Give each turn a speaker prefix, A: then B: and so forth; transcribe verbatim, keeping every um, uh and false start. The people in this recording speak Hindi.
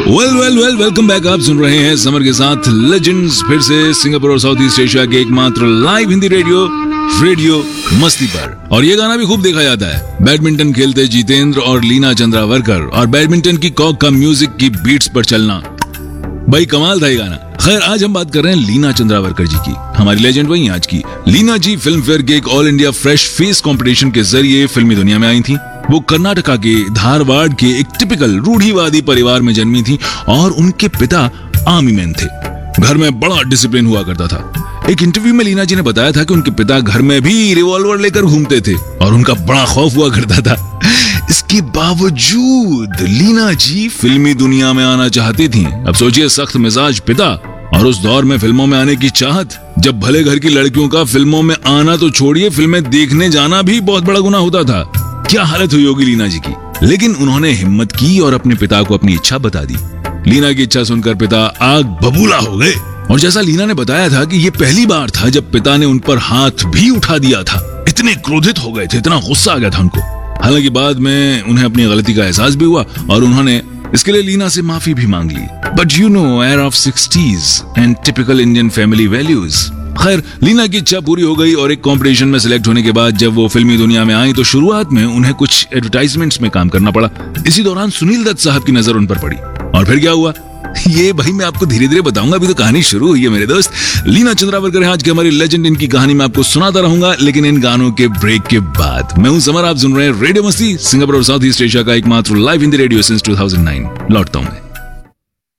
A: Well well well welcome back. आप सुन रहे हैं समर के साथ लेजेंड्स, फिर से सिंगापुर और साउथ ईस्ट एशिया के एकमात्र लाइव हिंदी रेडियो रेडियो मस्ती पर। और ये गाना भी खूब देखा जाता है। बैडमिंटन खेलते जितेंद्र और लीना चंद्रावरकर और बैडमिंटन की कॉक का म्यूजिक की बीट्स पर चलना, भाई कमाल था ये गाना। खैर, आज हम बात कर रहे हैं लीना चंद्रावरकर जी की। हमारी लेजेंड वही आज की। लीना जी फिल्म फेयर के एक all India fresh face competition के जरिए फिल्मी दुनिया में आई थी। वो कर्नाटका के धारवाड़ के एक टिपिकल रूढ़िवादी परिवार में जन्मी थी और उनके पिता आर्मी मैन थे। घर में बड़ा डिसिप्लिन हुआ करता था। एक इंटरव्यू में लीना जी ने बताया था कि उनके पिता घर में भी रिवॉल्वर लेकर घूमते थे और उनका बड़ा खौफ हुआ करता था। इसके बावजूद लीना जी फिल्मी दुनिया में आना चाहती थी। अब सोचिए, सख्त मिजाज पिता और उस दौर में फिल्मों में आने की चाहत, जब भले घर की लड़कियों का फिल्मों में आना तो छोड़िए, फिल्में देखने जाना भी बहुत बड़ा गुनाह होता था। क्या हालत हुई होगी लीना जी की। लेकिन उन्होंने हिम्मत की और अपने पिता को अपनी इच्छा बता दी। लीना की इच्छा सुनकर पिता आग बबूला हो गए। और जैसा लीना ने बताया था कि ये पहली बार था जब पिता ने उन पर हाथ भी उठा दिया था। इतने क्रोधित हो गए थे, इतना गुस्सा आ गया था उनको। हालांकि बाद में उन्हें अपनी गलती का एहसास भी हुआ और उन्होंने इसके लिए लीना से माफी भी मांग ली। But you know, air of sixties and typical Indian family values. खैर, लीना की इच्छा पूरी हो गई और एक कंपटीशन में सिलेक्ट होने के बाद जब वो फिल्मी दुनिया में आई तो शुरुआत में उन्हें कुछ एडवर्टाइजमेंट्स में काम करना पड़ा। इसी दौरान सुनील दत्त साहब की नजर उन पर पड़ी। और फिर क्या हुआ, ये भाई मैं आपको धीरे धीरे बताऊंगा। अभी तो कहानी शुरू हुई है मेरे दोस्त। लीना चंद्रावरकर आज की हमारी लेजेंड। इनकी कहानी मैं आपको सुनाता रहूंगा, लेकिन इन गानों के ब्रेक के बाद। मैं हूं समर, आप सुन रहे हैं रेडियो मस्ती, सिंगापुर और साउथ ईस्ट एशिया का एकमात्र live Hindi radio since two thousand nine. लौटता हूं मैं।